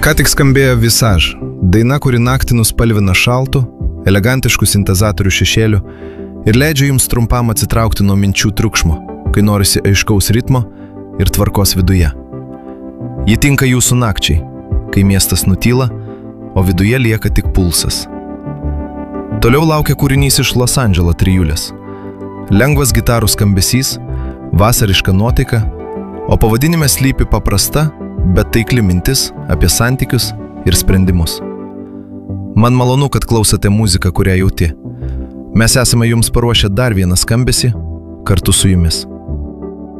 Ką tik skambėjo Visage, daina, kuri naktį nuspalvina šaltų, elegantiškų sintezatorių šešėlių ir leidžia jums trumpam atsitraukti nuo minčių triukšmo, kai norisi aiškaus ritmo ir tvarkos viduje. Ji tinka jūsų nakčiai, kai miestas nutyla, o viduje lieka tik pulsas. Toliau laukia kūrinys iš Los Andželo trijulės. Lengvas gitarų skambesys, vasariška nuotaika, o pavadinime slypi paprasta, bet taikli mintis apie santykius ir sprendimus. Man malonu, kad klausote muziką, kurią jauti. Mes esame jums paruošę dar vieną skambesį kartu su jumis.